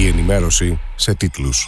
Η ενημέρωση σε τίτλους.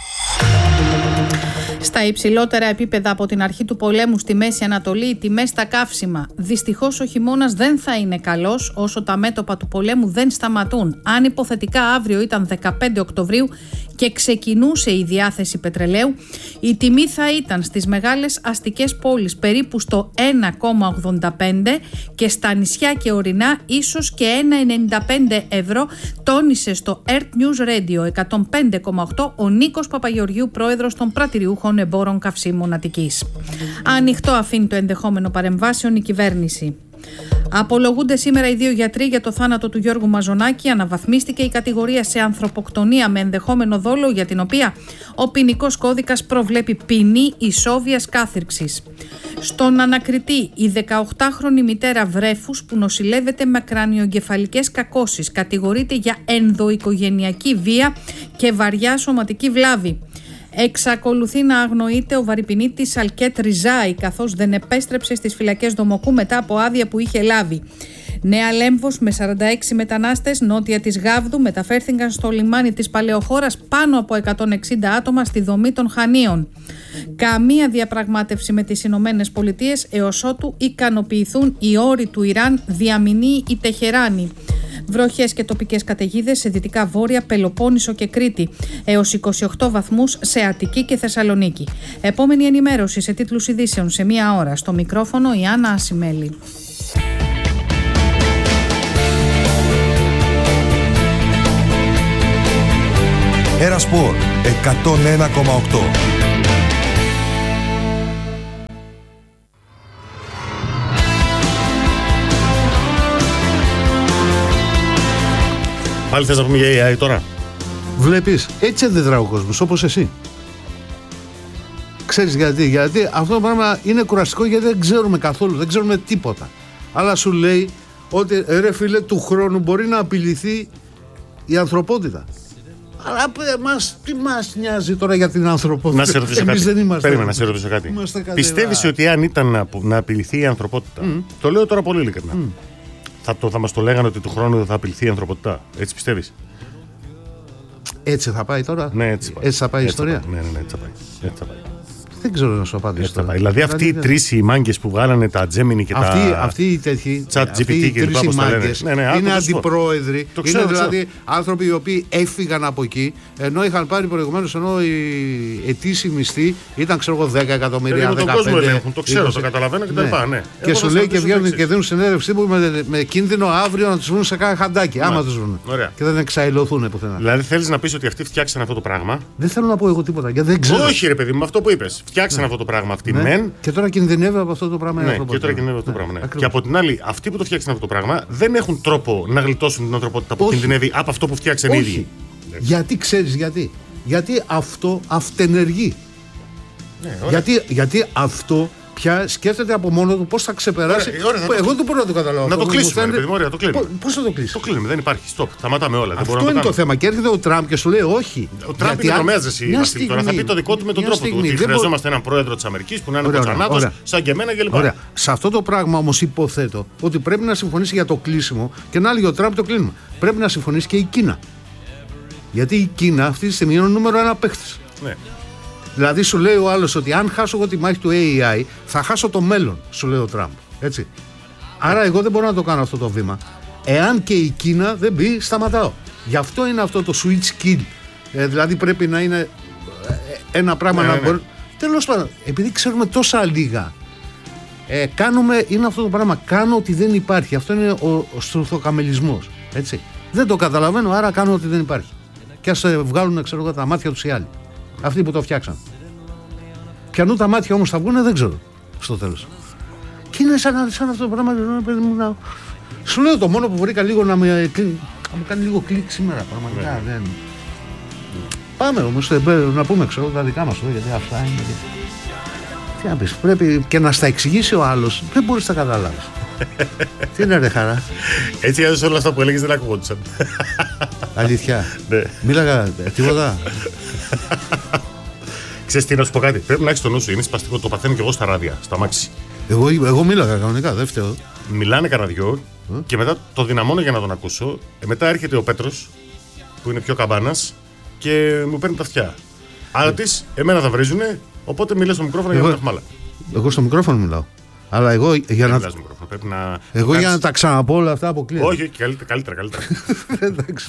Στα υψηλότερα επίπεδα από την αρχή του πολέμου στη Μέση Ανατολή, οι τιμές στα καύσιμα. Δυστυχώς ο χειμώνας δεν θα είναι καλός όσο τα μέτωπα του πολέμου δεν σταματούν. Αν υποθετικά αύριο ήταν 15 Οκτωβρίου και ξεκινούσε η διάθεση πετρελαίου, η τιμή θα ήταν στις μεγάλες αστικές πόλεις περίπου στο 1,85 και στα νησιά και ορεινά ίσως και 1,95 ευρώ, τόνισε στο Earth News Radio 105,8 ο Νίκος Παπαγεωργίου, πρόεδρος των Πρατηριούχων Εμπόρων Καυσίμων Αττικής. Ανοιχτό αφήνει το ενδεχόμενο παρεμβάσεων η κυβέρνηση. Απολογούνται σήμερα οι δύο γιατροί για το θάνατο του Γιώργου Μαζονάκη. Αναβαθμίστηκε η κατηγορία σε ανθρωποκτονία με ενδεχόμενο δόλο, για την οποία ο ποινικός κώδικας προβλέπει ποινή ισόβιας κάθυρξης. Στον ανακριτή, η 18χρονη μητέρα βρέφους που νοσηλεύεται με κρανιογκεφαλικές κακώσεις κατηγορείται για ενδοοικογενειακή βία και βαριά σωματική βλάβη. Εξακολουθεί να αγνοείται ο βαρυπινίτης Αλκέτ Ριζάη, καθώς δεν επέστρεψε στις φυλακές Δομοκού μετά από άδεια που είχε λάβει. Νέα Λέμβος με 46 μετανάστες νότια της Γάβδου μεταφέρθηκαν στο λιμάνι της Παλαιοχώρας πάνω από 160 άτομα στη δομή των Χανίων. Καμία διαπραγμάτευση με τις Ηνωμένες Πολιτείες έως ότου ικανοποιηθούν οι όροι του Ιράν, διαμηνεί η Τεχεράνη. Βροχές και τοπικές καταιγίδες σε δυτικά βόρεια Πελοπόννησο και Κρήτη, έως 28 βαθμούς σε Αττική και Θεσσαλονίκη. Επόμενη ενημέρωση σε τίτλους ειδήσεων σε μία ώρα. Στο μικρόφωνο η Άννα Ασημέλη. Ερασπορ 101,8. Πάλι θες να πούμε για AI τώρα? Βλέπεις, έτσι αντιδρά ο κόσμος, όπως εσύ. Ξέρεις γιατί? Γιατί αυτό το πράγμα είναι κουραστικό, γιατί δεν ξέρουμε καθόλου, δεν ξέρουμε τίποτα. Αλλά σου λέει ότι ρε φίλε, του χρόνου μπορεί να απειληθεί η ανθρωπότητα. Αλλά τι μας νοιάζει τώρα για την ανθρωπότητα? Να σε ρωτήσω Εμείς κάτι. δεν είμαστε. Περίμενα να σε ρωτήσω κάτι. Πιστεύεις ότι αν ήταν να απειληθεί η ανθρωπότητα, το λέω τώρα πολύ ειλικρινά, θα μας το λέγανε ότι του χρόνου δεν θα απειληθεί η ανθρωπότητα? Έτσι πιστεύεις? Έτσι θα πάει τώρα? Ναι, έτσι πάει. Έτσι θα πάει η ιστορία? Ναι, έτσι θα πάει. Δεν ξέρω να σου απαντήσω. Δηλαδή αυτοί οι τρεις οι μάγκες που βγάλανε τα Gemini και αυτοί οι τέτοιοι, Chat GPT και λοιπά, πώς τα λένε. Είναι αντιπρόεδροι. Είναι δηλαδή άνθρωποι οι οποίοι έφυγαν από εκεί, ενώ είχαν πάρει προηγουμένως, ενώ η ετήσιοι μισθοί ήταν, ξέρω εγώ, 10 εκατομμύρια, 15. Τον κόσμο ελέγχουν, το ξέρω, το καταλαβαίνω και τα λοιπά. Ναι. Και σου λέει και βγαίνουν και δίνουν συνέντευξη με κίνδυνο αύριο να τους βρουν σε κάνα χαντάκι. Άμα τους βρουν. Και δεν εξαϊλωθούν πουθενά. Δηλαδή θέλεις να πεις ότι αυτοί φτιάξαν αυτό το πράγμα? Δεν θέλω να πω εγώ τίποτα, γιατί δεν ξέρω. Όχι, ρε παιδί μου, αυτό που είπες. Φτιάξαν αυτό το πράγμα αυτοί, μεν. Και τώρα κινδυνεύει από αυτό το πράγμα. Ναι, και τώρα κινδυνεύει αυτό το πράγμα. Ναι. Και από την άλλη, αυτοί που το φτιάξαν αυτό το πράγμα δεν έχουν τρόπο να γλιτώσουν την ανθρωπότητα που κινδυνεύει από αυτό που φτιάξαν οι ίδιοι. Γιατί ξέρεις γιατί? Γιατί αυτό αυτενεργεί. Ναι, γιατί αυτό πια σκέφτεται από μόνο του πώς θα ξεπεράσει. Εγώ δεν μπορώ να το καταλάβω. Να το κλείσουμε, ωραία, το κλείνουμε. Πώς θα το κλείσουμε? Το κλείνουμε, δεν υπάρχει. Stop. Σταματάμε όλα. Αυτό είναι το θέμα. Και έρχεται ο Τραμπ και σου λέει όχι. Ο Τραμπ είναι τρομέζεσαι η τώρα. Θα πει το δικό του με τον τρόπο του. Ότι χρειαζόμαστε έναν πρόεδρο της Αμερικής που να είναι κοτσανάτος, σαν και εμένα κλπ. Ωραία. Σε αυτό το πράγμα όμως υποθέτω ότι πρέπει να συμφωνήσει για το κλείσιμο και να λέει ο Τραμπ το κλείνουμε. Πρέπει να συμφωνήσει και η Κίνα. Γιατί η Κίνα αυτή τη στιγμή είναι ο νούμερο 1 παίχτης. Ναι. Δηλαδή σου λέει ο άλλος ότι αν χάσω εγώ τη μάχη του AI θα χάσω το μέλλον, σου λέει ο Τραμπ. Έτσι. Άρα εγώ δεν μπορώ να το κάνω αυτό το βήμα. Εάν και η Κίνα δεν μπει, σταματάω. Γι' αυτό είναι αυτό το switch kill. Δηλαδή πρέπει να είναι ένα πράγμα να μπορεί. Τέλος πάντων, επειδή ξέρουμε τόσα λίγα, είναι αυτό το πράγμα. Κάνω ότι δεν υπάρχει. Αυτό είναι ο στρουθοκαμελισμός. Έτσι. Δεν το καταλαβαίνω, άρα κάνω ότι δεν υπάρχει. Και ας βγάλουν, ξέρω εγώ, τα μάτια τους οι άλλοι. Αυτοί που το φτιάξαν. Πιανού τα μάτια όμως θα βγουν, δεν ξέρω. Στο τέλος. Και είναι σαν αυτό το πράγμα. Σου λέω το μόνο που βρήκα λίγο να μου κάνει λίγο κλικ σήμερα. Πραγματικά δεν. Πάμε όμως να πούμε, ξέρω, τα δικά μας, γιατί αυτά είναι. Τι να πεις, πρέπει και να στα εξηγήσει ο άλλος. Δεν μπορείς να τα καταλάβεις. Τι είναι ρε χαρά? Έτσι έδωσες όλα αυτά που έλεγες δεν ακούγονταν. Αλήθεια? Ναι. Μίλαγα τίποτα? Ξέρεις τι, να σου πω κάτι. Πρέπει να έχεις το νου σου. Είναι σπαστικό. Το παθαίνω και εγώ στα ράδια, στα μάξι. Εγώ μίλαγα κανονικά, δεν φταίω. Μιλάνε κανένα δυο και μετά το δυναμώνω για να τον ακούσω. Μετά έρχεται ο Πέτρος που είναι πιο καμπάνας και μου παίρνει τα αυτιά. Αλλά εμένα θα βρίζουνε, οπότε μιλά στο μικρόφωνο για να τα χμάλα. Εγώ στο μικρόφωνο μιλάω. Αλλά εγώ για να. Εγώ για να τα ξαναπώ όλα αυτά αποκλείεται. Όχι, καλύτερα. Εντάξει.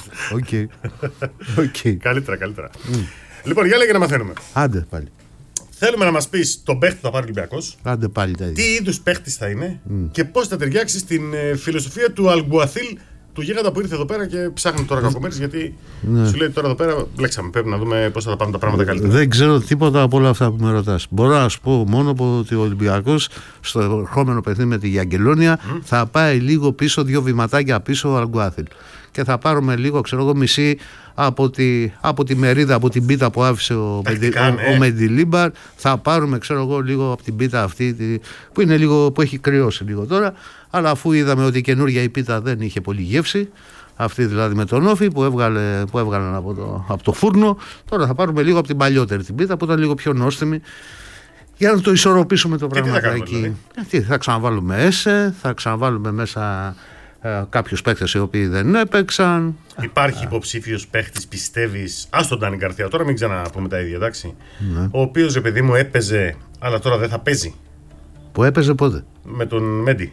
Οκ. Καλύτερα. Λοιπόν, για λέγε να μαθαίνουμε. Άντε πάλι. Θέλουμε να μας πεις τον παίχτη που θα πάρει ο Ολυμπιακός. Άντε πάλι τα ίδια. Τι είδους παίχτης θα είναι και πώς θα ταιριάξει στην φιλοσοφία του Αλγκουαθίλ, του γίγαντα που ήρθε εδώ πέρα και ψάχνει τώρα κακομοίρης, γιατί σου λέει τώρα εδώ πέρα μπλέξαμε. Πρέπει να δούμε πώς θα τα πάμε τα πράγματα καλύτερα. Δεν ξέρω τίποτα από όλα αυτά που με ρωτάς. Μπορώ να σου πω μόνο ότι ο Ολυμπιακός στο ερχόμενο παιχνίδι με τη Γιαγκελόνια θα πάει λίγο πίσω, 2 βηματάκια πίσω ο Αλγκουάθιλ. Και θα πάρουμε λίγο, ξέρω εγώ, μισή από τη μερίδα, από την πίτα που άφησε ο Μεντιλίμπαρ. Θα πάρουμε, ξέρω εγώ, λίγο από την πίτα αυτή που είναι λίγο, που έχει κρυώσει λίγο τώρα. Αλλά αφού είδαμε ότι η καινούργια η πίτα δεν είχε πολύ γεύση, αυτή δηλαδή με τον Όφη που έβγαλαν από το φούρνο, τώρα θα πάρουμε λίγο από την παλιότερη την πίτα που ήταν λίγο πιο νόστιμη, για να το ισορροπήσουμε το πραγματάκι. Θα ξαναβάλουμε ΕΣΕ, θα ξαναβάλουμε μέσα κάποιους παίκτες οι οποίοι δεν έπαιξαν. Υπάρχει υποψήφιος παίκτης, πιστεύεις? Ας τον Ντάνι Γκαρθία, τώρα μην ξαναπούμε τα ίδια, εντάξει. Ναι. Ο οποίος, παιδί μου, έπαιζε, αλλά τώρα δεν θα παίζει. Που έπαιζε πότε? Με τον Μέντι.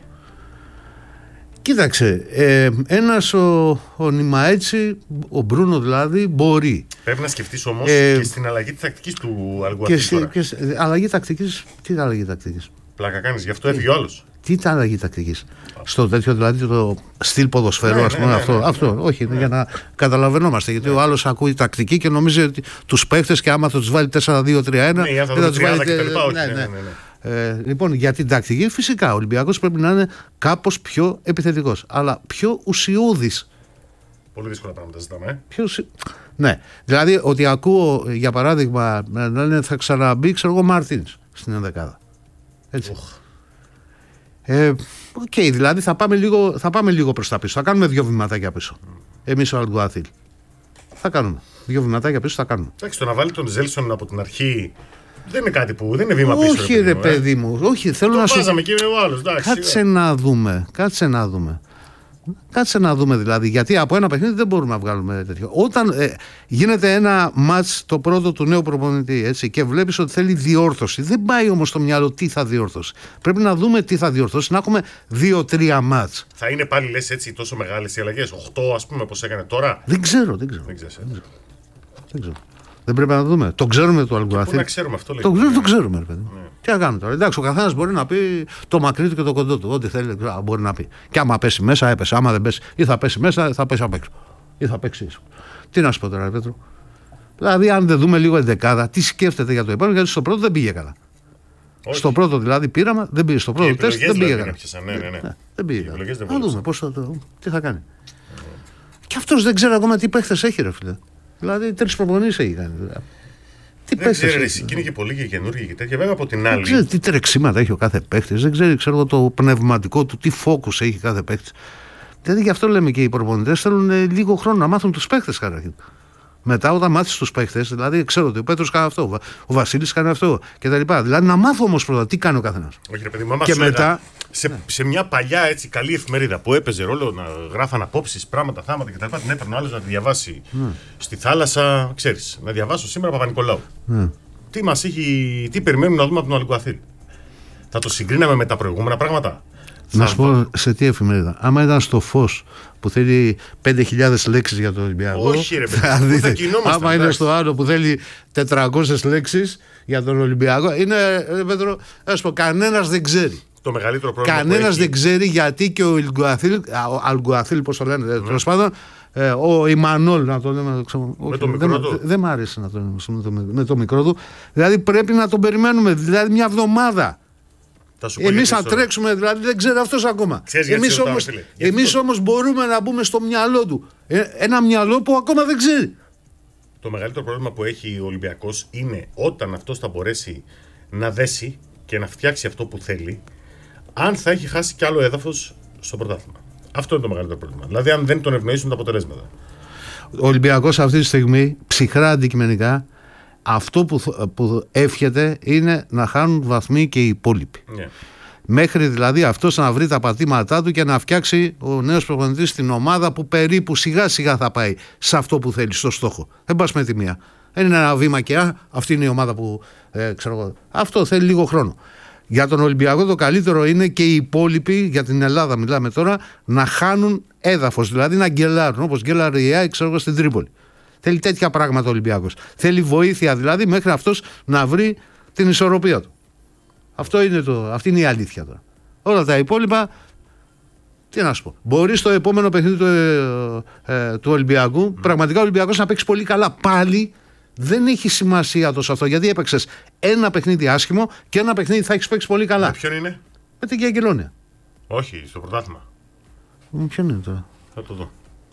Κοίταξε, ένας ο Νιμαέτσι, ο Μπρούνο δηλαδή, μπορεί. Πρέπει να σκεφτείς όμως και στην αλλαγή της τακτικής του Αλγκουαθίλ. Αλλαγή τακτικής, τι αλλαγή τακτικής? Πλάκα κάνεις, γι' αυτό έφυγε ο άλλος. Τι ήταν αλλαγή τακτικής? Στο τέτοιο δηλαδή το στυλ ποδοσφαίρου, ας πούμε, αυτό. Όχι, για να καταλαβαίνόμαστε. Γιατί ο άλλος ακούει τακτική και νομίζει ότι τους παίχτες και άμα θα τους βάλει 4-2-3-1. Ναι, θα τους βάλει κτλ. Λοιπόν, για την τακτική, φυσικά ο Ολυμπιακός πρέπει να είναι κάπως πιο επιθετικός, αλλά πιο ουσιώδης. Πολύ δύσκολα πράγματα ζητάμε. Ναι, δηλαδή ότι ακούω για παράδειγμα να λένε θα ξαναμπεί, ξέρω εγώ, Μάρτινς στην ενδεκάδα. Έτσι. Οκ, δηλαδή θα πάμε λίγο προς τα πίσω. Θα κάνουμε 2 βηματάκια πίσω. Εμείς ο Αλγκουάθιλ. Θα κάνουμε 2 βηματάκια πίσω, θα κάνουμε. Εντάξει, το να βάλει τον Ζέλσον από την αρχή δεν είναι κάτι που δεν είναι βήμα πίσω. Όχι, ρε παιδί μου. Όχι, θέλω να σου. Βάζαμε και ο άλλος. Κάτσε να δούμε δηλαδή. Γιατί από ένα παιχνίδι δεν μπορούμε να βγάλουμε τέτοιο. Όταν γίνεται ένα μάτς το πρώτο του νέου προπονητή, έτσι, και βλέπεις ότι θέλει διόρθωση, δεν πάει όμως στο μυαλό τι θα διορθώσει. Πρέπει να δούμε τι θα διορθώσει, να έχουμε 2-3 μάτς. Θα είναι πάλι, λες, έτσι τόσο μεγάλες οι αλλαγές? 8, ας πούμε, όπως έκανε τώρα. Δεν ξέρω. Δεν πρέπει να δούμε. Το ξέρουμε το Αλγκουάθιλ. Πού να ξέρουμε αυτό, το ξέρουμε, ρε παιδί. Ναι. Τι να κάνουμε τώρα? Εντάξει, ο καθένας μπορεί να πει το μακρύ του και το κοντό του. Ό,τι θέλει μπορεί να πει. Και άμα πέσει μέσα, έπεσε. Άμα δεν πέσει, ή θα πέσει μέσα, θα πέσει απ' έξω. Ή θα παίξει ίσο. Τι να σου πω τώρα, ρε Πέτρο? Δηλαδή, αν δεν δούμε λίγο εντεκάδα, τι σκέφτεται για το επόμενο, γιατί στο πρώτο δεν πήγε καλά. Όχι. Στο πρώτο δηλαδή πήραμε, δεν πήγε. Στο πρώτο τεστ δεν πήγε καλά. Δεν πήγε καλά. Να δούμε τι θα κάνει. Και αυτός δεν ξέρει ακόμα τι παίχτες έχει, ρε φίλε. Δηλαδή 3 προπονήσεις έχει κάνει. Τι παίχτες έχει. Και είναι και πολύ και καινούργιοι και τέτοια. Βέβαια από την άλλη. Δεν ξέρει τι τρεξίματα έχει ο κάθε παίχτης. Δεν ξέρει, ξέρω, το πνευματικό του, τι focus έχει κάθε παίχτης. Δηλαδή γι' αυτό λέμε και οι προπονητές θέλουν λίγο χρόνο να μάθουν τους παίχτες καταρχήν. Μετά, όταν μάθεις τους παίχτες, δηλαδή ξέρω ότι ο Πέτρος κάνει αυτό, ο Βασίλης κάνει αυτό κτλ. Δηλαδή να μάθω όμως πρώτα τι κάνει ο καθένας. Όχι, ρε παιδί μου, και μετά. Σε μια παλιά έτσι καλή εφημερίδα που έπαιζε ρόλο να γράφαν απόψεις, πράγματα, θάματα κτλ. Την έπαιρνε ο άλλος να τη διαβάσει στη θάλασσα, ξέρεις. Να διαβάσω σήμερα Παπα-Νικολάου. Τι περιμένουμε να δούμε από τον Αλγκουαθίλ? Θα το συγκρίναμε με τα προηγούμενα πράγματα? Να σου πω σε τι εφημερίδα. Άμα ήταν στο Φως που θέλει 5.000 λέξεις για τον Ολυμπιακό. Όχι, ρε παιδί. Άμα είναι στο άλλο που θέλει 400 λέξεις για τον Ολυμπιακό. Είναι, Πέτρο, να σου πω, κανένας δεν ξέρει. Το μεγαλύτερο πρόβλημα. Κανένας δεν ξέρει γιατί και ο Αλγκουαθίλ, πώς το λένε, τέλος πάντων, ο Ιμανόλ, να το λέμε. Με το μικρό του. Δεν μ' άρεσε να το λέμε με το μικρό του. Δηλαδή πρέπει να τον περιμένουμε, δηλαδή μια εβδομάδα. Εμείς θα τρέξουμε, δηλαδή δεν ξέρει αυτός ακόμα. Εμείς όμως μπορούμε να μπούμε στο μυαλό του. Ένα μυαλό που ακόμα δεν ξέρει. Το μεγαλύτερο πρόβλημα που έχει ο Ολυμπιακός είναι όταν αυτός θα μπορέσει να δέσει και να φτιάξει αυτό που θέλει, αν θα έχει χάσει κι άλλο έδαφος στο πρωτάθλημα. Αυτό είναι το μεγαλύτερο πρόβλημα. Δηλαδή, αν δεν τον ευνοήσουν τα αποτελέσματα. Ο Ολυμπιακός αυτή τη στιγμή, ψυχρά αντικειμενικά, αυτό που εύχεται είναι να χάνουν βαθμοί και οι υπόλοιποι. Yeah. Μέχρι δηλαδή αυτός να βρει τα πατήματά του και να φτιάξει ο νέος προπονητής την ομάδα που περίπου σιγά σιγά θα πάει σε αυτό που θέλει, στο στόχο. Δεν πας με τη μία. Δεν είναι ένα βήμα και αυτή είναι η ομάδα που ξέρω εγώ. Αυτό θέλει λίγο χρόνο. Για τον Ολυμπιακό το καλύτερο είναι και οι υπόλοιποι, για την Ελλάδα μιλάμε τώρα, να χάνουν έδαφος, δηλαδή να γκελάρουν όπως γκέλαρε η ΑΕΚ στην Τρίπολη. Θέλει τέτοια πράγματα ο Ολυμπιακός. Θέλει βοήθεια δηλαδή μέχρι αυτός να βρει την ισορροπία του. Αυτή είναι η αλήθεια τώρα. Όλα τα υπόλοιπα, τι να σου πω. Μπορεί στο επόμενο παιχνίδι του Ολυμπιακού, πραγματικά ο Ολυμπιακός να παίξει πολύ καλά. Πάλι δεν έχει σημασία τόσο αυτό, γιατί έπαιξες ένα παιχνίδι άσχημο και ένα παιχνίδι θα έχεις παίξει πολύ καλά. Με ποιον είναι? Με την Αγγελόνια. Όχι, στο πρωτάθλημα. Ποιον είναι τώρα? Θα το δω.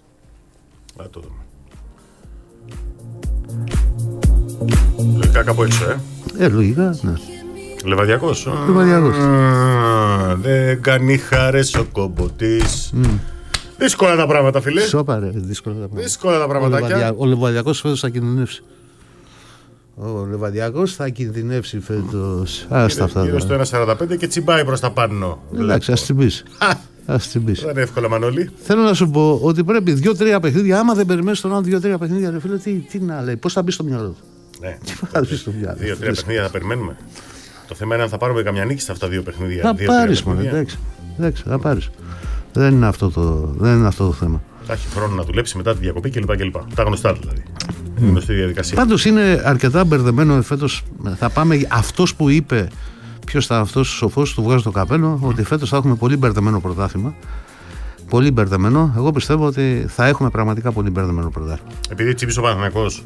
Λογικά κάπου έξω, λογικά, ναι. Λεβαδιακός. Λεβαδιακός. Δεν κάνει χαρές ο κομποτής. Δύσκολα τα πράγματα, φίλε. Σώπα, δύσκολα τα πραγματάκια. Ο Λεβαδιακός φέτος θα κινδυνεύσει. Ο Λεβαδιακός θα κινδυνεύσει φέτος. Άστα αυτά. Γύρω στο 1,45 και τσιμπάει προς τα πάνω. Εντάξει, ας τσιμπήσει. Δεν είναι εύκολα, Μανώλη. Θέλω να σου πω ότι πρέπει 2-3 παιχνίδια. Άμα δεν περιμένεις τον άλλο 2-3 παιχνίδια, ρε φίλε, τι να λέει, πώς θα μπει στο μυαλό του. Ναι. Τι θα μπει στο μυαλό του. 2-3 παιχνίδια θα περιμένουμε. Το θέμα είναι αν θα πάρουμε καμιά νίκη σε αυτά τα 2 παιχνίδια. Θα πάρεις μόνο, εντάξει, θα πάρεις. Δεν είναι αυτό το θέμα. Θα έχει χρόνο να δουλέψει μετά τη διακοπή κλπ. Τα γνωστά δηλαδή. Είναι γνωστή διαδικασία. Πάντως είναι αρκετά μπερδεμένο φέτος. Θα πάμε αυτός που είπε, ποιος θα αυτός ο σοφός, του βγάζω το καπέλο, ότι φέτος θα έχουμε πολύ μπερδεμένο πρωτάθλημα. Πολύ μπερδεμένο. Εγώ πιστεύω ότι θα έχουμε πραγματικά πολύ μπερδεμένο πρωτάθλημα. Επειδή τσίπησε ο Παναθηναϊκός.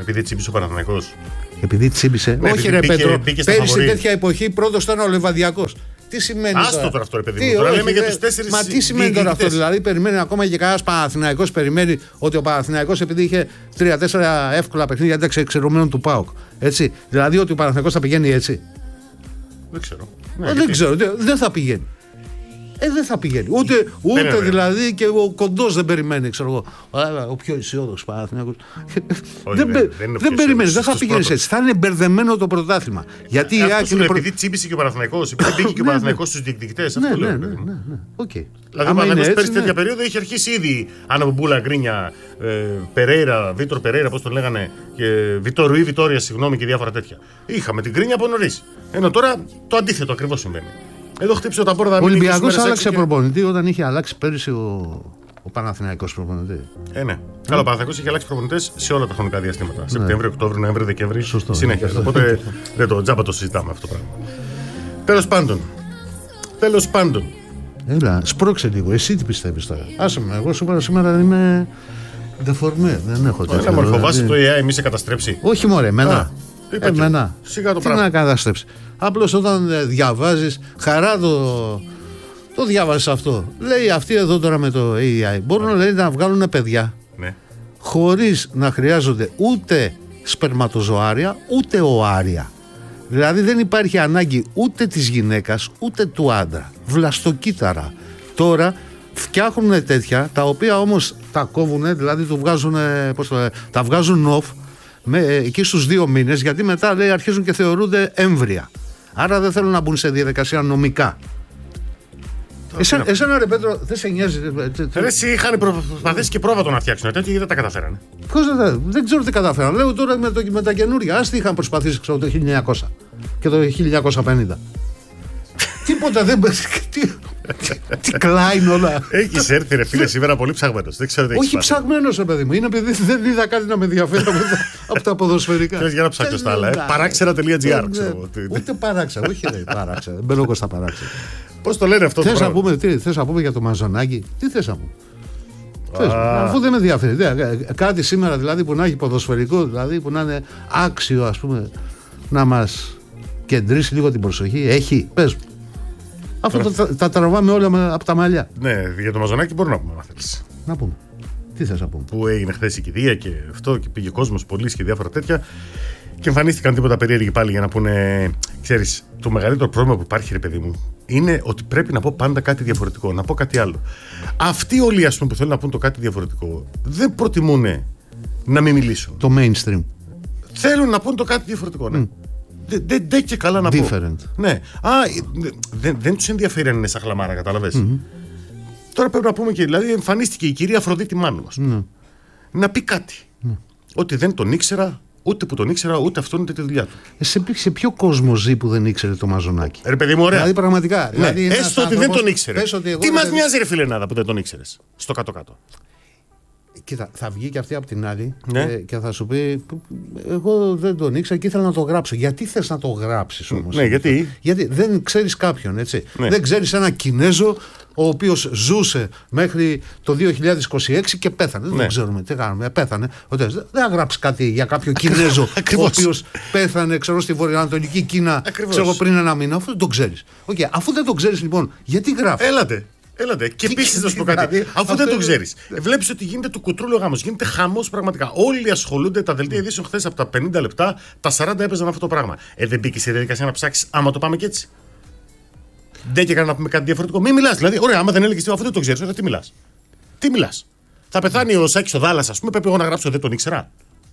Επειδή τσίπησε. Ναι, όχι, ρε Πέτρο. Πέρυσι τέτοια τέτοια εποχή πρώτος ήταν ο Λεβαδιακός. Τι σημαίνει άστο τώρα αυτό, ρε παιδί μου. Τώρα λέμε για τους 4. Μα τι σημαίνει τώρα αυτό, δηλαδή περιμένει ακόμα και κανένας Παναθηναϊκός, περιμένει ότι ο Παναθηναϊκός επειδή είχε 3-4 εύκολα παιχνίδια ήταν εξαιρουμένων του ΠΑΟΚ. Έτσι. Δηλαδή ότι ο Παναθηναϊκός θα πηγαίνει έτσι. Δεν ξέρω. Δεν ξέρω, δεν θα πηγαίνει. Δεν θα πηγαίνει. Ούτε δηλαδή και ο κοντός δεν περιμένει, ξέρω εγώ. Ο πιο αισιόδοξος Παναθηναϊκός. Δεν περιμένει, δεν θα πηγαίνει έτσι. Θα είναι μπερδεμένο το πρωτάθλημα. Γιατί επειδή τσίπησε και ο Παναθηναϊκός, επειδή μπήκε και ο Παναθηναϊκός στους διεκδικητές. Αυτό λέω. Δηλαδή ο Παναθηναϊκός πέρυσι τέτοια περίοδο είχε αρχίσει ήδη Άννα Μπουμπούλα, Γκρίνια, Περέιρα, Βίτορ Περέιρα, πώς τον λέγανε, Βιτόρ Ρουί, Βιτόρια, συγγνώμη και διάφορα τέτοια. Είχαμε την Γκρίνια από νωρίς. Ενώ τώρα το αντίθετο ακριβώς συμβαίνει. Εδώ χτύψε τα πόρτα. Ο Ολυμπιακός άλλαξε προπονητή όταν είχε αλλάξει πέρυσι ο Παναθηναϊκός προπονητή. Ναι. Καλά, ο Παναθηναϊκός είχε αλλάξει προπονητές σε όλα τα χρονικά διαστήματα. Σεπτέμβριο, Οκτώβριο, Νοέμβριο, Δεκέμβριο. Συνέχεια. Οπότε δεν το τζάμπα το συζητάμε αυτό το πράγμα. Τέλος πάντων. Έλα, σπρώξε λίγο. Εσύ τι πιστεύεις τώρα? Άσε με, εγώ σου είπα σήμερα είμαι δεφορμέ. Δεν έχω τέτοια. Να μορφοβάσει το AI, μη σε καταστρέψει. Όχι μωρέ, εμένα. Σιγά το τι να καταστρέψει. Απλώς όταν διαβάζεις, χαρά το διάβασες αυτό. Λέει αυτοί εδώ τώρα με το AI μπορούν λέει, να βγάλουν παιδιά χωρίς να χρειάζονται ούτε σπερματοζωάρια ούτε οάρια. Δηλαδή δεν υπάρχει ανάγκη ούτε της γυναίκας ούτε του άντρα. Βλαστοκύτταρα. Τώρα φτιάχνουν τέτοια τα οποία όμως τα κόβουν, δηλαδή τα βγάζουν off εκεί στους 2 μήνες, γιατί μετά λέει αρχίζουν και θεωρούνται έμβρια. Άρα δεν θέλουν να μπουν σε διαδικασία νομικά. Εσένα ρε Πέτρο, δεν σε νοιάζει? Εσύ είχαν προσπαθήσει και πρόβατο να φτιάξουν τέτοια και δεν τα καταφέρανε. Πώς δεν ξέρω τι καταφέραν. Λέω τώρα με τα καινούρια. Ας τι είχαν προσπαθήσει ξέρω, το 1900 και το 1950. Τίποτα δεν. Τι κλάιν όλα. Έχεις έρθει ρε φίλε σήμερα πολύ ψαγμένος. Όχι ψαγμένος ρε παιδί μου. Είναι επειδή δεν είδα κάτι να με ενδιαφέρει από τα ποδοσφαιρικά. Θες για να ψάξω στα άλλα. Παράξερα.gr. Ούτε παράξερα. Όχι ρε παράξερα. Δεν μπαίνω εγώ στα παράξερα. Πώς το λένε αυτό το πράγμα? Θες να πούμε για το Μαζονάκι? Τι θες να πούμε? Αφού δεν με ενδιαφέρει. Κάτι σήμερα δηλαδή που να έχει ποδοσφαιρικό, δηλαδή που να είναι άξιο ας πούμε να μας κεντρήσει λίγο την προσοχή. Έχει. Πες μου. Αυτό τα τραβάμε όλα από τα μαλλιά. Ναι, για το Μαζονάκι μπορούμε να πούμε, αν θέλεις. Να πούμε. Τι θες να πούμε? Που έγινε χθες η κηδεία και αυτό και πήγε κόσμος, πολίς και διάφορα τέτοια. Και εμφανίστηκαν τίποτα περίεργοι πάλι για να πούνε. Ξέρεις, το μεγαλύτερο πρόβλημα που υπάρχει, ρε παιδί μου, είναι ότι πρέπει να πω πάντα κάτι διαφορετικό, να πω κάτι άλλο. Αυτοί όλοι, ας πούμε, που θέλουν να πούν το κάτι διαφορετικό, δεν προτιμούν να μην μιλήσουν. Το mainstream. Θέλουν να πούν το κάτι διαφορετικό, ναι. Δεν και καλά να Different. πω. Ναι. Δεν τους ενδιαφέρει αν είναι σαν χλαμάρα, κατάλαβες. Τώρα πρέπει να πούμε και, δηλαδή εμφανίστηκε η κυρία Αφροδίτη Μάνου μας. Να πει κάτι. Ότι δεν τον ήξερα, ούτε που τον ήξερα, ούτε αυτόν ούτε τη δουλειά του. Σε ποιο κόσμο ζει που δεν ήξερε το Μαζονάκι? Ρε παιδί μου, ωραία. Δηλαδή πραγματικά. Ναι. Δηλαδή, έστω ότι δεν τον ήξερε. Τι μας νοιάζει, ρε φιλενάδα, που δεν τον ήξερες? Στο κάτω-κάτω. Κοίτα, θα βγει και αυτή από την άλλη και θα σου πει: εγώ δεν τον ήξερα και ήθελα να το γράψω. Γιατί θες να το γράψεις όμως? Ναι, γιατί δεν ξέρεις κάποιον, έτσι. Ναι. Δεν ξέρεις ένα Κινέζο ο οποίος ζούσε μέχρι το 2026 και πέθανε. Δεν ξέρουμε τι κάνουμε. Πέθανε. Δεν θα γράψει κάτι για κάποιο Κινέζο ο οποίος πέθανε, ξέρω, στη βορειοανατολική Κίνα πριν ένα μήνα, αφού δεν το ξέρεις. Αφού δεν το ξέρεις, λοιπόν, γιατί γράφεις? Έλατε. Και επίσης να σου πω κάτι. Αφού δεν το ξέρεις, βλέπεις ότι γίνεται του κουτρούλου γάμος. Γίνεται χαμός πραγματικά. Όλοι ασχολούνται. Τα δελτία ειδήσεων χθες από τα 50 λεπτά, τα 40 έπαιζαν αυτό το πράγμα. Δεν μπήκε σε διαδικασία να ψάξεις άμα το πάμε και έτσι? Δεν και να πούμε κάτι διαφορετικό. Μην μιλάς. Δηλαδή, ωραία, άμα δεν έλεγες τίποτα, αφού δεν το ξέρεις, τι μιλάς? Τι μιλάς? Θα πεθάνει ο Σάκης ο Δάλλας, ας πούμε, πρέπει εγώ να γράψω δεν τον ήξερα?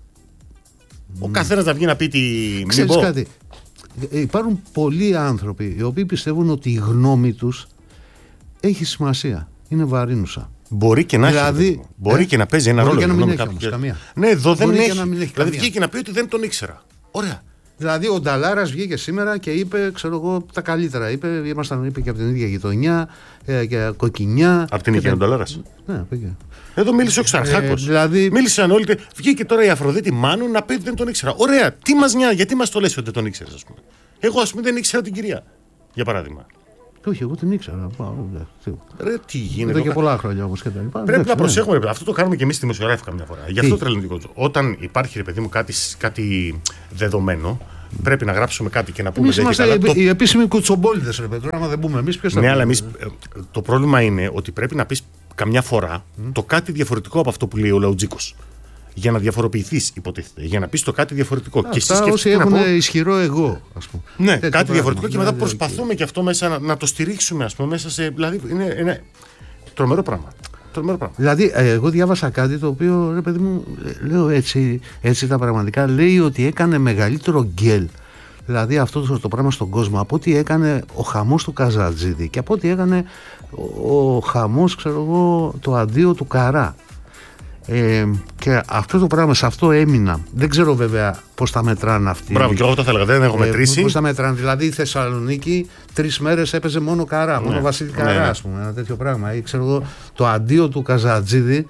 Ο καθένας να βγει να πει τι. Ξέρεις κάτι? Υπάρχουν πολλοί άνθρωποι οι οποίοι πιστεύουν ότι η γνώμη τους έχει σημασία. Είναι βαρύνουσα. Μπορεί και να έχει. Μπορεί και να παίζει ένα ρόλο. Μπορεί και να μην έχει όμως καμία. Ναι, εδώ δεν έχει. Δηλαδή βγήκε να πει ότι δεν τον ήξερα. Ωραία. Δηλαδή ο Νταλάρας βγήκε σήμερα και είπε, ξέρω εγώ, τα καλύτερα. Είπε και από την ίδια γειτονιά, και κοκκινιά. Από την ίδια ο Νταλάρας. Ναι, πήγε. Εδώ μίλησε ο Ξαρχάκος. Δηλαδή... Μίλησαν όλοι. Βγήκε τώρα η Αφροδίτη Μάνου να πει ότι δεν τον ήξερα. Ωραία. Τι μας νοιάζει, γιατί μας το λες ότι δεν τον ήξερες, ας πούμε? Εγώ, ας πούμε, δεν ήξερα την κυρία. Για παράδειγμα. Όχι, εγώ την ήξερα. Ρε, τι γίνεται. Εδώ και πολλά χρόνια όμως και τα λοιπά. Πρέπει να προσέχουμε, ρε. Αυτό το κάνουμε και εμείς στη δημοσιογράφη καμιά φορά. Γι' αυτό το τρελαντικό. Όταν υπάρχει, ρε παιδί μου, κάτι δεδομένο, πρέπει να γράψουμε κάτι και να πούμε. Εμείς είμαστε οι επίσημοι κουτσομπόλιδες, ρε παιδί. Άμα δεν πούμε εμείς, ποιος θα πει? Ναι, αλλά εμείς. Το πρόβλημα είναι ότι πρέπει να πεις καμιά φορά το κάτι διαφορετικό από αυτό που λέει ο Λαουτζίκος. Για να διαφοροποιηθείς, υποτίθεται. Για να πεις το κάτι διαφορετικό. Αυτά όσοι έχουν ισχυρό εγώ, ας πούμε. Ναι, κάτι πράγμα, διαφορετικό και μετά προσπαθούμε και αυτό μέσα να το στηρίξουμε, ας πούμε, μέσα σε. Δηλαδή είναι τρομερό πράγμα. Δηλαδή, εγώ διάβασα κάτι το οποίο, ρε παιδί μου, λέω έτσι τα πραγματικά. Λέει ότι έκανε μεγαλύτερο γκέλ, δηλαδή αυτό το πράγμα στον κόσμο, από ό,τι έκανε ο χαμός του Καζατζίδη και από ό,τι έκανε ο χαμός, ξέρω εγώ, το αντίο του Καρά. Και αυτό το πράγμα, σε αυτό έμεινα. Δεν ξέρω βέβαια πώς τα μετράνε αυτοί. Μπράβο, και εγώ το θα έλεγα, δεν έχω μετρήσει. Πώς τα μετράνε, δηλαδή η Θεσσαλονίκη 3 μέρες έπαιζε μόνο Καρά, μόνο Βασίλη Καρά, ας πούμε, ένα τέτοιο πράγμα. Ή ξέρω εγώ, το αντίο του Καζατζίδη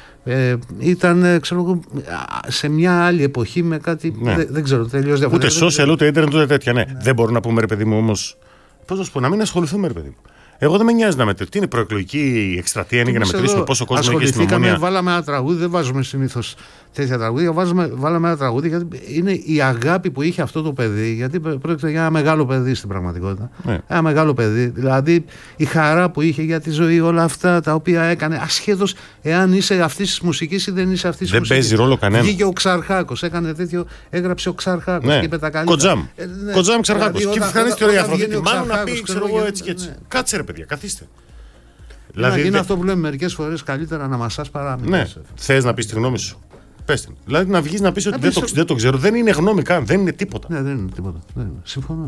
ήταν, ξέρω εγώ, σε μια άλλη εποχή με κάτι. Δεν ξέρω, τελείως διαφορετικό. Ούτε social, ούτε ίντερνετ, ούτε τέτοια. Ναι. Δεν μπορούμε να πούμε, ρε παιδί μου, όμως. Πώς να σου πω, να μην ασχοληθούμε, ρε παιδί μου. Εγώ δεν με νοιάζει να μετρήσω. Τι είναι προεκλογική εκστρατεία, είναι για να μετρήσουμε πόσο κόσμο έχει στην Ομόνια? Βάλαμε ένα τραγούδι, δεν βάζουμε συνήθως τέτοια τραγούδια. Βάλαμε ένα τραγούδι γιατί είναι η αγάπη που είχε αυτό το παιδί. Γιατί πρόκειται για ένα μεγάλο παιδί στην πραγματικότητα. Ναι. Ένα μεγάλο παιδί. Δηλαδή η χαρά που είχε για τη ζωή, όλα αυτά τα οποία έκανε, ασχέτως εάν είσαι αυτή τη μουσική ή δεν είσαι αυτή τη μουσική. Δεν παίζει ρόλο κανένα. Βγήκε ο Ξαρχάκος, έκανε τέτοιο, έγραψε ο Ξαρχάκος. Ναι. Και είπε τα καλύτερα. Κοτζάμ Ξαρχάκος. Και φτάνει τη Αφροδίτη Μάνου να πει, ξέρω εγώ, έτσι και έτσι. Κάτσε, ρε παιδιά, καθίστε. Δηλαδή είναι αυτό που λέμε μερικές φορές, καλύτερα να μασάς παρά να ναι. Θες να πεις τη γνώμη σου? Πες την. Δηλαδή να βγεις να πεις ότι δεν το ξέρω. Δεν είναι γνώμη καν. Δεν είναι τίποτα. Ναι, δεν είναι τίποτα. Συμφωνώ.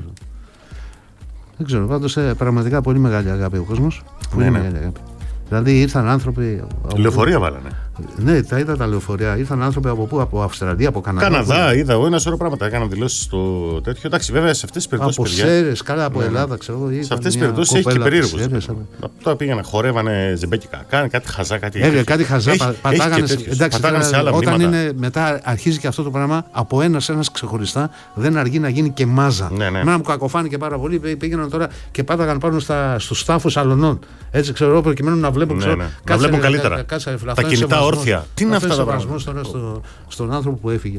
Δεν ξέρω. Πάντως πραγματικά πολύ μεγάλη αγάπη ο κόσμος. Πολύ μεγάλη αγάπη. Δηλαδή ήρθαν άνθρωποι. Λεωφορεία βάλανε. Ναι, τα είδα τα λεωφορεία. Ήρθαν άνθρωποι από πού? Από Αυστραλία, από Καναδά. Καναδά, είδα εγώ ένα σωρό πράγματα. Έκαναν δηλώσεις στο τέτοιο. Εντάξει, βέβαια σε αυτές τις περιπτώσεις. Από Σέρρες, καλά από Ελλάδα, ξέρω εγώ. Σε αυτές τις περιπτώσεις έχει και περίεργους. Τώρα πήγαιναν, χορεύανε ζεμπέκικα. Κάνανε κάτι χαζά, κάτι χαζά. Πατάγανε σε άλλα όταν είναι μετά αρχίζει και αυτό το πράγμα από ένας ξεχωριστά, δεν αργεί να γίνει και μάζα. Μένα μου κακοφάνηκε πάρα πολύ. Πήγαιναν τώρα και πάταγαν πάνω στους τάφους αλωνών. Έτσι ξέρω εγώ, προκειμένου να βλέπουν καλύτερα. Τα κινητά όρθια. Τι είναι αυτά τα πράγματα? Τώρα στον άνθρωπο που έφυγε.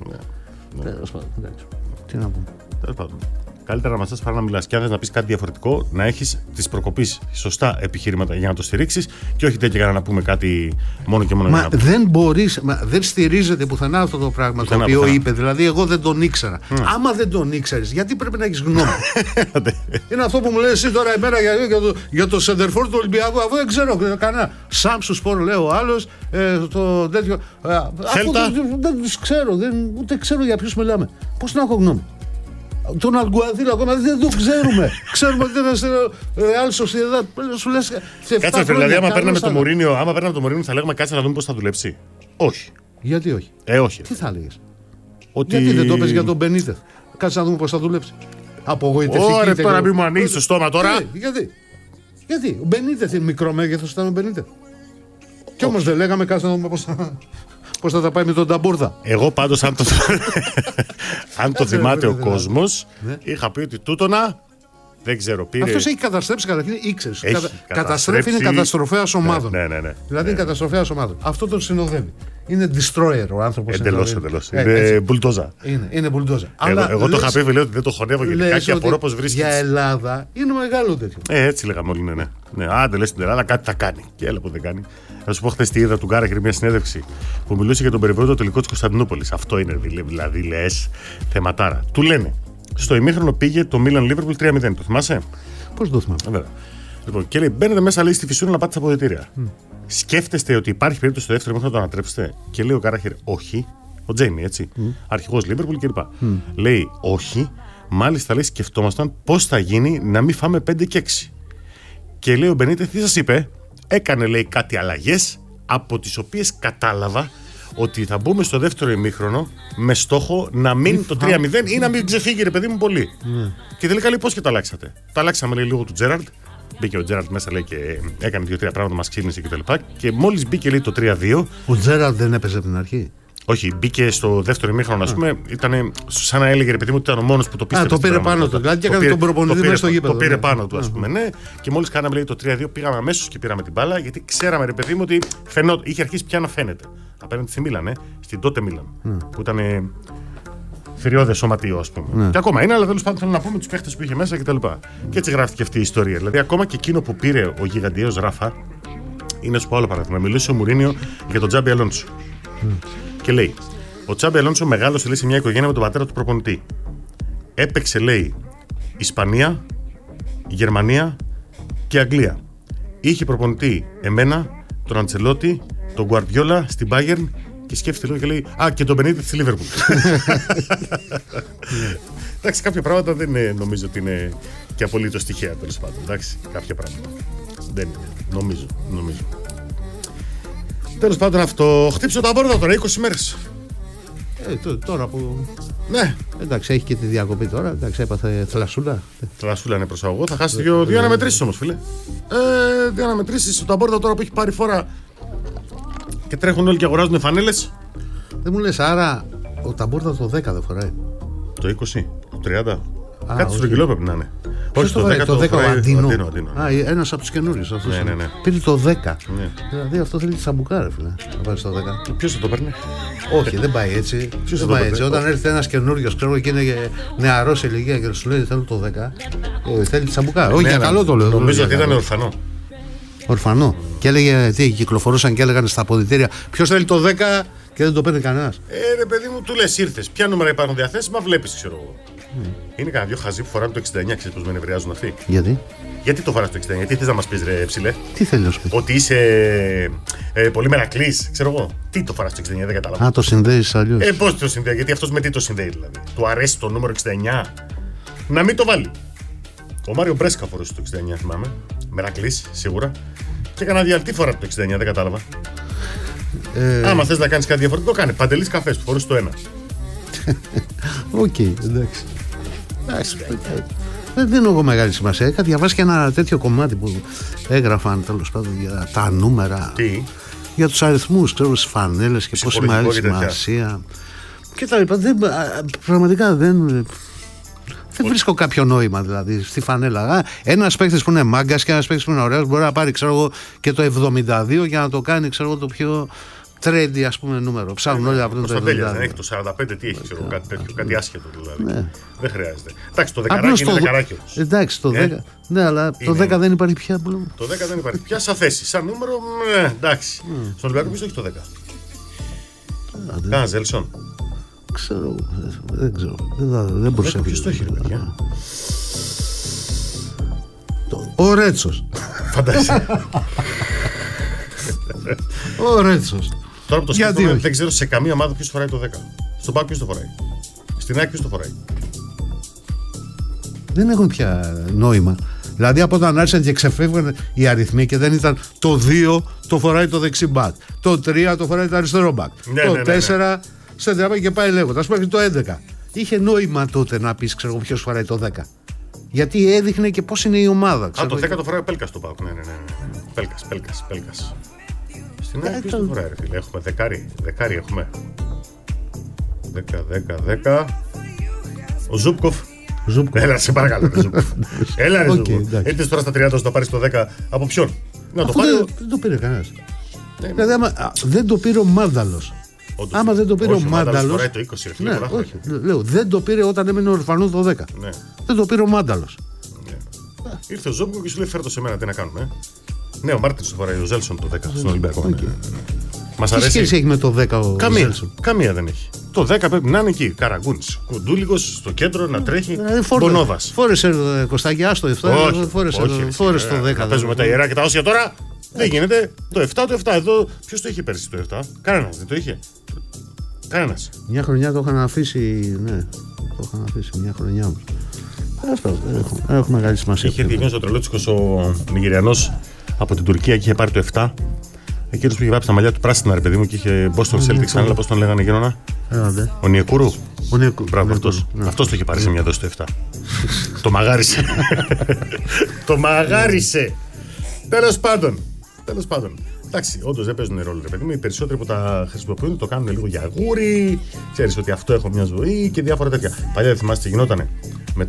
Τι να πούμε. Καλύτερα να μασάς παρά να μιλάς. Και αν θες να πεις κάτι διαφορετικό, να έχεις της προκοπής σωστά επιχειρήματα για να το στηρίξεις και όχι τέτοια για να πούμε κάτι μόνο και μόνο. Μα δεν μπορείς, δεν στηρίζεται πουθενά αυτό το πράγμα το οποίο είπε. Δηλαδή, εγώ δεν τον ήξερα. Άμα δεν τον ήξερες, γιατί πρέπει να έχεις γνώμη? Είναι αυτό που μου λέει εσύ τώρα εμένα για το σεντερφόρ του Ολυμπιακού, αφού δεν ξέρω κανένα. Σάμψου Σπορ, λέει ο άλλος, το τέτοιο. Αφού δεν τους ξέρω, ούτε ξέρω για ποιους μιλάμε. Πώς να έχω γνώμη? Τον Αλγκουαδίλ ακόμα δεν το ξέρουμε. Ξέρουμε ότι ήταν σε Real Sociedad. Σου λες. Κάτσε, δηλαδή, άμα παίρναμε το Μουρίνιο, θα λέγαμε κάτσε να δούμε πώς θα δουλέψει. Όχι. Γιατί όχι? Όχι. Τι θα έλεγες? Ότι... Γιατί δεν το έπαιζε για τον Μπενίτεθ? Κάτσε να δούμε πώς θα δουλέψει. Απογοητευτική. Ωραία, τώρα μην μου ανοίξει το στόμα τώρα. Γιατί? Ο Μπενίτεθ είναι μικρό μέγεθος, ήταν ο Μπενίτεθ. Κι όμως δεν λέγαμε κάτσε να δούμε πώς θα τα πάει με τον Ταμπούρδα. Εγώ πάντως, αν το θυμάται ο κόσμος, είχα πει ότι τούτονα δεν ξέρω, πήρε. Αυτός έχει καταστρέψει καταρχήν, ήξερες. Καταστρέφει, είναι καταστροφέας ομάδων. Ναι. Δηλαδή είναι καταστροφέας ομάδων. Αυτό τον συνοδεύει. Είναι destroyer ο άνθρωπος. Εντελώς. Είναι μπουλντόζα. Είναι μπουλντόζα. Εγώ το είχα πει, λέω ότι δεν το χωνεύω γενικά και απορώ πως βρίσκεται. Για Ελλάδα είναι μεγάλο τέτοιο. Έτσι λέγαμε όλοι, ναι. Άντε λες στην Ελλάδα κάτι θα κάνει. Και έλα που δεν κάνει. Θα σου πω, χθες τη είδα του Γκάραχερ μια συνέντευξη που μιλούσε για τον περιβόητο τελικό της Κωνσταντινούπολης. Αυτό είναι δηλαδή, λες, θεματάρα. Του λένε, στο ημίχρονο πήγε το Μίλαν Λίβερπουλ 3-0. Το θυμάσαι? Πώς το θυμάμαι? Βέβαια. Λοιπόν, και λέει, μπαίνετε μέσα, λέει, στη φυσούρα να πάτε στα αποδυτήρια. Σκέφτεστε ότι υπάρχει περίπτωση στο δεύτερο ημίχρονο να το ανατρέψετε? Και λέει ο Γκάραχερ, όχι. Ο Τζέιμι, έτσι. Αρχηγός Λίβερπουλ κλπ. Λέει, όχι. Μάλιστα, λέει, σκεφτόμασταν πώς θα γίνει να μην φάμε 5 και 6. Και λέει ο Μπενίτεθ, τι σας είπε? Έκανε, λέει, κάτι αλλαγές από τις οποίες κατάλαβα ότι θα μπούμε στο δεύτερο ημίχρονο με στόχο να μείνει το 3-0 ή να μην ξεφύγει, ρε παιδί μου, πολύ. Και τελικά λέει, πώς και τα αλλάξατε? Τα αλλάξαμε, λέει, λίγο του Τζέραρντ. Μπήκε ο Τζέραρντ μέσα, λέει, και έκανε 2-3 πράγματα, μας ξύπνησε κτλ. Και μόλις μπήκε, λέει, το 3-2. Ο Τζέραρντ δεν έπαιζε από την αρχή? Όχι, μπήκε στο δεύτερο ημίχρονο, ας πούμε, ήταν σαν να έλεγε, ρε παιδί μου, ότι ήταν ο μόνος που το πίστευε. Το πήρε πάνω του, δηλαδή, και έκανε τον προπονητή μέσα στο γήπεδο. Το πήρε πάνω του, ας πούμε, ναι. Και μόλις κάναμε, λέει, το 3-2, πήγαμε αμέσως και πήραμε την μπάλα, γιατί ξέραμε, ρε παιδί μου, ότι είχε αρχίσει πια να φαίνεται. Απέναντι στη Μίλαν, στην τότε Μίλαν, που ήταν θηριώδες σωματείο, ας πούμε. Και ακόμα είναι, αλλά τέλος πάντων θέλω να πούμε τους παίχτες που είχε μέσα κτλ. Και έτσι γράφτηκε αυτή η ιστορία. Δηλαδή, ακόμα και εκείνο που πήρε ο γιγαντιαίος Ράφα, είναι στο άλλο παράδειγμα. Μιλούσε ο Μουρίνιο για τον Τζάμπι Αλόνσο. Και λέει, ο Τσάμπι Αλόνσο μεγάλωσε, λέει, σε μια οικογένεια με τον πατέρα του προπονητή. Έπαιξε, λέει, Ισπανία, Γερμανία και Αγγλία. Είχε προπονητή εμένα, τον Αντσελότη, τον Γκουαρδιόλα στην Bayern και σκέφτεται λίγο και λέει, και τον Μπενίτεθ στη Λίβερπουλ. Εντάξει, κάποια πράγματα δεν νομίζω ότι είναι και απολύτως τυχαία, τέλος πάντων. Εντάξει, κάποια πράγματα. Δεν είναι. Νομίζω. Τέλος πάντων, αυτό. Χτύψε τα μπόρδα τώρα, 20 μέρες. Τώρα που. Ναι. Εντάξει, έχει και τη διακοπή τώρα. Εντάξει, έπαθε θλασσούλα. Θλασσούλα είναι προσαγωγό. Θα χάσει δύο αναμετρήσεις όμως, φίλε. Δύο αναμετρήσεις. Τα μπόρδα τώρα που έχει πάρει φορά και τρέχουν όλοι και αγοράζουν φανέλες. Δεν μου λες, άρα ο Ταμπούρδα το 10 δεν φοράει? Το 20, το 30. Κάτι στο κιλό πρέπει να είναι. Όχι, το 10 το ο Αντίνο. Ένας από τους καινούριους. Ναι. Πήρε το 10. Δηλαδή αυτό θέλει τη σαμπουκά, ρε φίλε. Να πάρει το 10. Ποιος θα το παίρνει? Όχι, δεν πάει έτσι. Όταν έρθει ένας καινούριος, ξέρω, και είναι νεαρός σε ηλικία και σου λέει θέλω το 10, θέλει τη σαμπουκά. Όχι, για καλό το λέω. Νομίζω ότι ήταν ορφανό. Ορφανό. Και έλεγε, κυκλοφορούσαν και έλεγαν στα αποδυτήρια, ποιος θέλει το 10 και δεν το παίρνει κανένας. Ρε παιδί μου, του λες ήρθες. Ποια νούμερα υπάρχουν διαθέσιμα, βλέπεις, ξέρω εγώ. Είναι κανένα δυο χαζοί που φοράνε το 69, ξέρεις πως με νευριάζουν αυτοί? Γιατί το φοράς το 69, τι θες να μας πεις, ρε ψηλέ? Τι θέλει να σου πει? Ότι είσαι πολύ μερακλής, ξέρω εγώ. Τι το φοράς το 69, δεν κατάλαβα. Το συνδέεις αλλιώς. Πώς το συνδέει, γιατί αυτός με τι το συνδέει δηλαδή? Του αρέσει το νούμερο 69? Να μην το βάλει. Ο Μάριο Μπρέσκα φορούσε το 69, θυμάμαι. Μερακλής, σίγουρα. Και κανένα διαλυτή φορά το 69, δεν κατάλαβα. Άμα θες να κάνεις κάτι διαφορετικό, το κάνει. Παντελής καφές που φορούσε το 1. Οκ, εντάξει. Δεν δίνω εγώ μεγάλη σημασία. Είχα διαβάσει και ένα τέτοιο κομμάτι που έγραφαν τέλος πάντων για τα νούμερα. Τι? Για τους αριθμούς, ξέρω, στις φανέλες και πόση μεγάλη σημασία. Και τα λοιπά. Πραγματικά δεν βρίσκω κάποιο νόημα δηλαδή στη φανέλα. Ένας παίκτης που είναι μάγκας και ένας παίκτης που είναι ωραίος μπορεί να πάρει, ξέρω εγώ, και το 72 για να το κάνει, ξέρω εγώ, το πιο trendy, ας πούμε, νούμερο. Ψάχνουν όλοι από το 72. Δεν έχει το 45, τι έχει, ξέρω, κάτι τέτοιο, κάτι άσχετο δηλαδή. Δεν χρειάζεται. Εντάξει, το δεκαράκι είναι δεκαράκι όμως. Εντάξει, το 10. Ναι, αλλά το 10 δεν υπάρχει πια. Το 10 δεν υπάρχει πια σαν θέση. Σαν νούμερο, εντάξει. Στον Ολυμπιακό ποιος έχει το 10? Κάνα Ζέλσον. Ξέρω, δεν ξέρω. Δεν προσέχει. Ποιος το έχει, παιδιά? Ο Ρέτσος. Φαντάζεσαι. Ο Ρέτσος. Τώρα που το σκέφτομαι, δεν ξέρω σε καμία ομάδα ποιος φοράει το 10. Στον Πάκ ποιος το φοράει? Στην ΑΕΚ ποιος το φοράει? δεν έχουν πια νόημα. Δηλαδή από όταν άρχισαν και ξεφεύγαν οι αριθμοί και δεν ήταν το 2 το φοράει το δεξί μπακ, το 3 το φοράει το αριστερό μπακ, το 4 σέντρα και πάει λέγοντας μέχρι το 11. Είχε νόημα τότε να πεις, ξέρω, ποιος φοράει το 10. Γιατί έδειχνε και πώς είναι η ομάδα. Α, το 10 το φοράει ο Πέλκας στο ΠΑΟΚ. Ναι. Πέλκας. Στην ΑΕΚ ποιος το φοράει, ρε φίλε. Έχουμε δεκάρι έχουμε. 10. Ο Ζούπκοφ. Έλα, σε παρακαλώ, Ζούπκοφ. Έλα, ρε Ζούπκοφ. Έρθεις τώρα στα 30 να πάρεις το 10 από ποιον? Να το πάρει. Δεν το πήρε κανένας. Δηλαδή, άμα δεν το πήρε ο Μάνταλος. Άμα δεν το πήρε ο Μάνταλος. Φοράει το 20, ρε φίλε. Ναι, όχι, λέω, δεν το πήρε όταν έμενε ο Ορφανού το 10. Ναι. Δεν το πήρε ο Μάνταλος. Ναι. Ήρθε ο Ζόμπκο και σου λέει: φέρ' το σε μένα, τι να κάνουμε. Ναι, ο Μάρτιν το φοράει, ο Ζέλσον το 10 στον Ολυμπιακό. Μας αρέσει. Τι σχέση έχει με το 10 ο Ζέλσον? Καμία δεν έχει. Το 10 πρέπει να είναι εκεί. Καραγκούνης, Κουντούλικος στο κέντρο να τρέχει. Μπονόβας. Φόρεσε Κωστάκη, άστο 7. Φόρεσε το 10. Να παίζουμε τα ιερά και τα όσια τώρα. Δεν γίνεται. Το 7. Εδώ ποιος το είχε πέρσι το 7? Κανένας δεν το είχε. Κανένας. Μια χρονιά το είχαν αφήσει. Ναι, το είχαν αφήσει μια χρονιά όμως. Δεν έχω μεγάλη σημασία. Είχε διακινήσει ο Τρελότσικος ο Νιγηριανός από την Τουρκία και είχε πάρει το 7. Εκείνος που είχε βάψει τα μαλλιά του πράσινα, ρε παιδί μου, και είχε Boston Celtics, αλλά πώς τον λέγανε γύρωνα. Ο Νιεκούρου. Μπράβο, αυτός. Αυτός το είχε πάρει σε μια δόση το 7. Το μαγάρισε. Το μαγάρισε. Τέλος πάντων. Εντάξει, όντως δεν παίζουν ρόλο, ρε παιδί μου. Οι περισσότεροι που τα χρησιμοποιούν το κάνουν λίγο για γούρι. Ξέρεις ότι αυτό έχω μια ζωή και διάφορα τέτοια. Παλιά δεν θυμάστε τι γινότανε με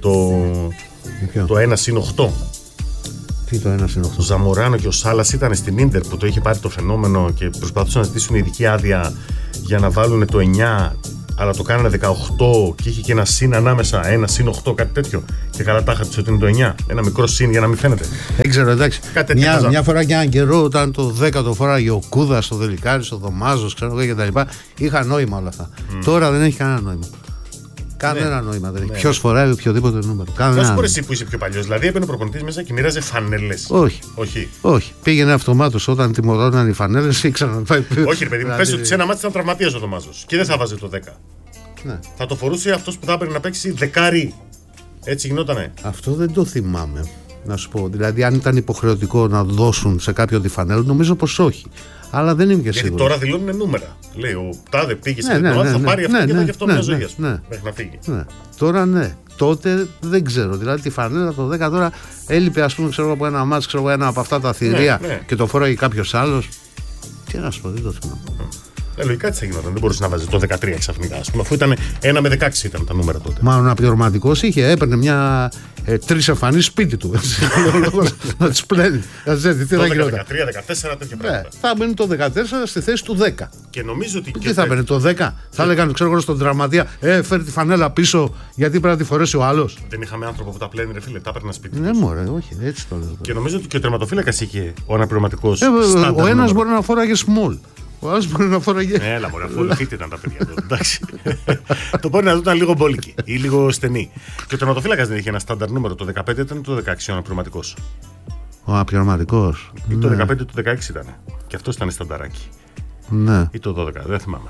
το 1-8. Τι το 1-8? Ο Ζαμοράνο και ο Σάλας ήταν στην Ίντερ που το είχε πάρει το φαινόμενο και προσπαθούσαν να ζητήσουν ειδική άδεια για να βάλουν το 9, αλλά το κάνανε 18 και είχε και ένα συν ανάμεσα, 1-8, κάτι τέτοιο. Και καλά τα είχατε ότι είναι το 9. Ένα μικρό συν για να μην φαίνεται. Δεν ξέρω, εντάξει. Μια φορά και έναν καιρό, όταν το 10 το φοράγε ο Κούδας, ο Δελικάρης, ο Δωμάζος, ξέρω εγώ κτλ. Είχα νόημα όλα αυτά. Τώρα δεν έχει κανένα νόημα. Κανένα νόημα δεν έχει. Ποιος φοράει οποιοδήποτε νούμερο. Θα σου πω εσύ που είσαι πιο παλιός. Δηλαδή έπαιρνε ο προπονητής μέσα και μοίραζε φανέλες. Όχι. Πήγαινε αυτομάτως όταν τιμωρώναν οι φανέλες ή ξαναπάει. Όχι, ρε παιδί μου, πες ότι σε ένα μάτι ήταν τραυματίας ο Δωμάζος και δεν θα βάζει το 10. Ναι. Θα το φορούσε αυτός που θα έπαιρνε να παίξει δεκάρι. Έτσι γινότανε. Αυτό δεν το θυμάμαι. Να σου πω. Δηλαδή, αν ήταν υποχρεωτικό να δώσουν σε κάποιον τη φανέλα, νομίζω πως όχι. Αλλά δεν είμαι και σίγουρος. Γιατί τώρα δηλώνουν νούμερα. Λέει ο τάδε πήγε σε την ομάδα, θα πάρει αυτό και θα έχει αυτό μια ζωή. Μέχρι να φύγει. Τώρα ναι. Τότε δεν ξέρω. Δηλαδή τη φανέλα το 10 τώρα έλειπε, ας πούμε, ξέρω, από ένα μάτς, ξέρω, ένα από αυτά τα θηρία και το φόραγε κάποιος άλλος. Τι να σου πω, δεν το θυμάμαι. Λογικά τι θα γινόταν. Δεν μπορούσε να βάζει το 13 ξαφνικά. Ας πούμε, αφού ήταν 1 με 16 ήταν τα νούμερα τότε. Μάλλον ένα πληρωματικός έπαιρνε μια 3 εμφανίσεις σπίτι του. Να τις πλένει. Τι θα γινόταν. 13-14 τέτοια πράγματα. Θα μπαίνει το 14 στη θέση του 10. Και νομίζω ότι. Τι θα μπαίνει το 10. Θα έλεγαν, ξέρω εγώ, στον τραυματία, φέρει τη φανέλα πίσω γιατί πρέπει να τη φορέσει ο άλλος. Δεν είχαμε άνθρωπο που τα πλένει, ρε φίλε, τα έπαιρνα σπίτι. Ναι, μωρέ, όχι, έτσι το λέω. Και νομίζω ότι και ο τερματοφύλακας είχε ο αναπληρωματικός. Ο ένας μπορεί να φοράγε small. Ο άλλος μπορεί να φοράγε. Έλα, μωρέ, αφού λυθείτε ήταν τα παιδιά εδώ. Εντάξει. Το μπορεί να δουν ήταν λίγο μπόλικη ή λίγο στενή. Και ο τερματοφύλακας δεν είχε ένα στάνταρ νούμερο. Το 15 ήταν το 16 ο αναπληρωματικός. Ο αναπληρωματικός. Ή το 15 του 16 ήταν. Και αυτό ήταν στανταράκι. Ναι. Ή το 12. Δεν θυμάμαι.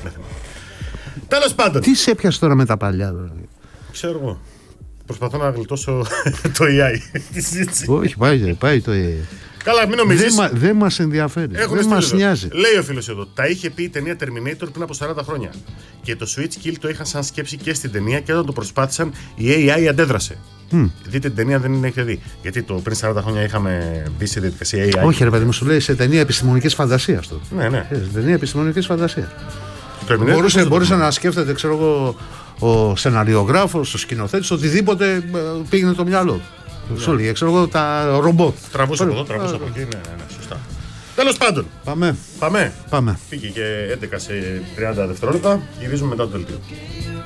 Τέλος πάντων. Τι σε έπιασε τώρα με τα παλιά, δηλαδή. Ξέρω εγώ. Προσπαθώ να γλιτώσω το AI. Όχι, πάει το AI. Καλά, μην νομίζεις. Δεν μας ενδιαφέρει. Δεν μας νοιάζει. Λέει ο φίλος εδώ. Τα είχε πει η ταινία Terminator πριν από 40 χρόνια. Και το Switch Kill το είχαν σαν σκέψη και στην ταινία και όταν το προσπάθησαν η AI αντέδρασε. Δείτε την ταινία, δεν έχετε δει. Γιατί πριν 40 χρόνια είχαμε μπει σε διαδικασία AI. Όχι, ρε παιδί μου, σου λέει σε ταινία επιστημονικής φαντασίας τότε. Ναι. Σε ταινία επιστημονικής φαντασίας. Μπορούσε να σκέφτεται, ξέρω εγώ, ο σεναριογράφος, ο σκηνοθέτης, οτιδήποτε πήγαινε το μυαλό. Σου λέει, ξέρω εγώ, τα ρομπότ. Τραβούσε από εδώ, τραβούσε από εκεί. Ναι, σωστά. Τέλος πάντων. Πάμε. Πήγε και 11 σε 30 δευτερόλεπτα. Γυρίζουμε μετά το δελτίο.